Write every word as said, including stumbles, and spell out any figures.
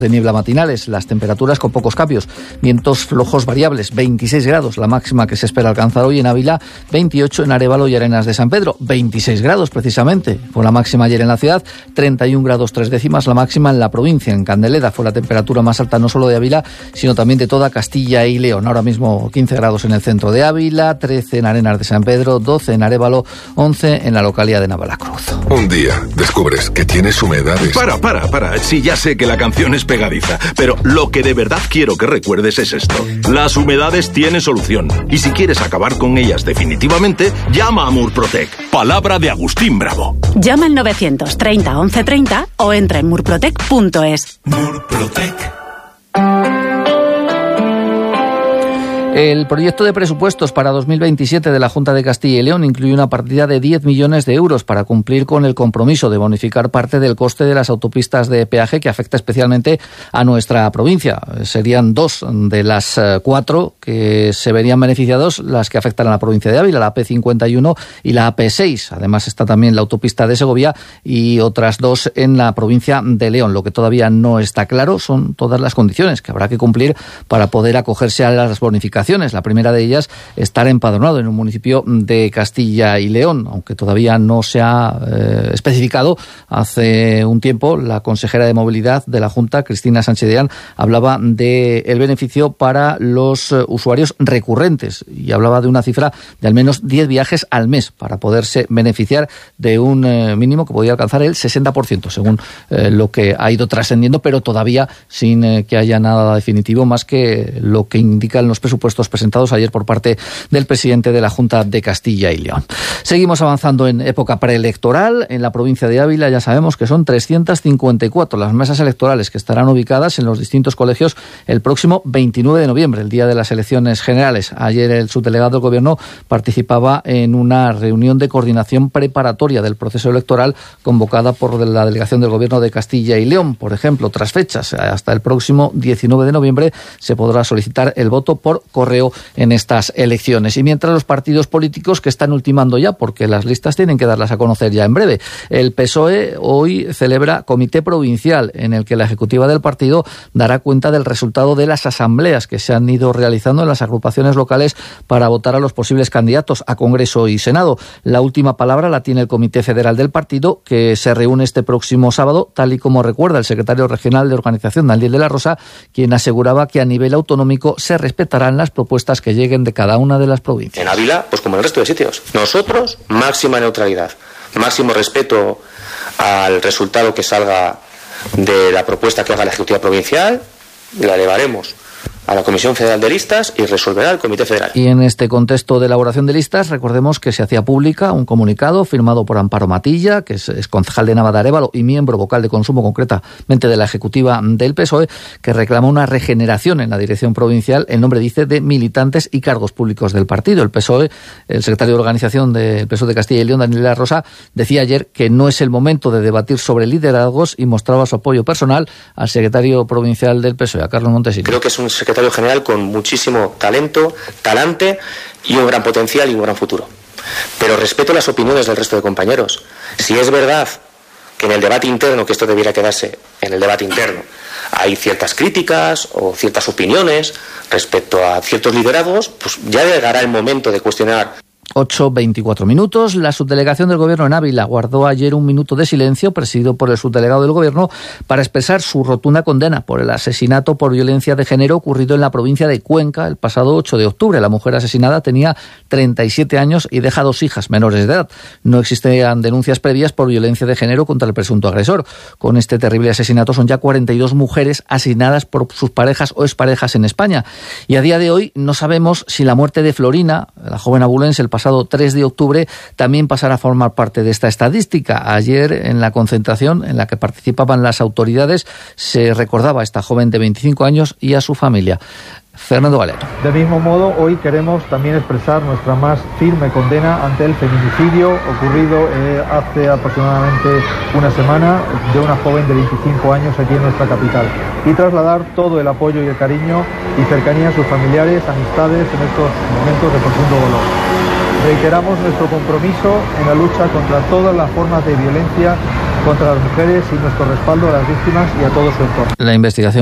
de niebla matinales, las temperaturas con pocos cambios, vientos flojos variables, veintiséis grados, la máxima que se espera alcanzar hoy en Ávila, veintiocho en Arévalo y Arenas de San Pedro, veintiséis grados precisamente, fue la máxima ayer en la ciudad, treinta y un grados tres décimas la máxima en la provincia, en Candeleda fue la temperatura más alta no solo de Ávila, sino también de toda Castilla y León, ahora mismo quince grados en el centro de Ávila, trece en Arenas de San Pedro, doce en Arévalo, once en la localidad de Navalacruz. Un día descubres que tienes humedades. Para, para, para, sí, ya sé que la canción es pegadiza, pero lo que de verdad quiero que recuerdes es esto. Las humedades tienen solución, y si quieres acabar con ellas definitivamente, llama a Murprotec. Palabra de Agustín Bravo. Llama al novecientos treinta once treinta o entra en murprotec punto es. Murprotec. El proyecto de presupuestos para dos mil veintisiete de la Junta de Castilla y León incluye una partida de diez millones de euros para cumplir con el compromiso de bonificar parte del coste de las autopistas de peaje que afecta especialmente a nuestra provincia. Serían dos de las cuatro que se verían beneficiados las que afectan a la provincia de Ávila, la A P cincuenta y uno y la A P seis. Además está también la autopista de Segovia y otras dos en la provincia de León. Lo que todavía no está claro son todas las condiciones que habrá que cumplir para poder acogerse a las bonificaciones. La primera de ellas, estar empadronado en un municipio de Castilla y León, aunque todavía no se ha eh, especificado. Hace un tiempo, la consejera de Movilidad de la Junta, Cristina Sánchez Deán, hablaba del beneficio para los eh, usuarios recurrentes y hablaba de una cifra de al menos diez viajes al mes para poderse beneficiar de un eh, mínimo que podía alcanzar el sesenta por ciento, según eh, lo que ha ido trascendiendo, pero todavía sin eh, que haya nada definitivo más que lo que indican los presupuestos presentados ayer por parte del presidente de la Junta de Castilla y León. Seguimos avanzando en época preelectoral. En la provincia de Ávila ya sabemos que son trescientas cincuenta y cuatro las mesas electorales que estarán ubicadas en los distintos colegios el próximo veintinueve de noviembre, el día de las elecciones generales. Ayer el subdelegado del Gobierno participaba en una reunión de coordinación preparatoria del proceso electoral convocada por la delegación del Gobierno de Castilla y León. Por ejemplo, tras fechas, hasta el próximo diecinueve de noviembre se podrá solicitar el voto por correo en estas elecciones. Y mientras los partidos políticos que están ultimando ya, porque las listas tienen que darlas a conocer ya en breve, el P S O E hoy celebra comité provincial en el que la ejecutiva del partido dará cuenta del resultado de las asambleas que se han ido realizando en las agrupaciones locales para votar a los posibles candidatos a Congreso y Senado. La última palabra la tiene el Comité Federal del partido, que se reúne este próximo sábado, tal y como recuerda el secretario regional de organización, Daniel de la Rosa, quien aseguraba que a nivel autonómico se respetarán las propuestas que lleguen de cada una de las provincias. En Ávila, pues como en el resto de sitios. Nosotros, máxima neutralidad, máximo respeto al resultado que salga de la propuesta que haga la Ejecutiva Provincial, la elevaremos a la Comisión Federal de Listas y resolverá el Comité Federal. Y en este contexto de elaboración de listas, recordemos que se hacía pública un comunicado firmado por Amparo Matilla, que es, es concejal de Navadarévalo y miembro vocal de consumo, concretamente de la ejecutiva del P S O E, que reclama una regeneración en la dirección provincial, el nombre dice, de militantes y cargos públicos del partido. El P S O E, el secretario de organización del P S O E de Castilla y León, Daniel de la Rosa, decía ayer que no es el momento de debatir sobre liderazgos y mostraba su apoyo personal al secretario provincial del P S O E, a Carlos Montesino. Creo que es un secretario general con muchísimo talento, talante y un gran potencial y un gran futuro. Pero respeto las opiniones del resto de compañeros. Si es verdad que en el debate interno, que esto debiera quedarse en el debate interno, hay ciertas críticas o ciertas opiniones respecto a ciertos liderazgos, pues ya llegará el momento de cuestionar. ocho veinticuatro minutos. La subdelegación del Gobierno en Ávila guardó ayer un minuto de silencio, presidido por el subdelegado del Gobierno, para expresar su rotunda condena por el asesinato por violencia de género ocurrido en la provincia de Cuenca el pasado ocho de octubre. La mujer asesinada tenía treinta y siete años y deja dos hijas menores de edad. No existían denuncias previas por violencia de género contra el presunto agresor. Con este terrible asesinato son ya cuarenta y dos mujeres asesinadas por sus parejas o exparejas en España. Y a día de hoy no sabemos si la muerte de Florina, la joven abulense, el pasado pasado tres de octubre, también pasará a formar parte de esta estadística. Ayer, en la concentración en la que participaban las autoridades, se recordaba a esta joven de veinticinco años y a su familia. Fernando Galeno. Del mismo modo, hoy queremos también expresar nuestra más firme condena ante el feminicidio ocurrido eh, hace aproximadamente una semana de una joven de veinticinco años aquí en nuestra capital, y trasladar todo el apoyo y el cariño y cercanía a sus familiares, amistades en estos momentos de profundo dolor. Reiteramos nuestro compromiso en la lucha contra todas las formas de violencia contra las mujeres y nuestro respaldo a las víctimas y a todo su entorno. La investigación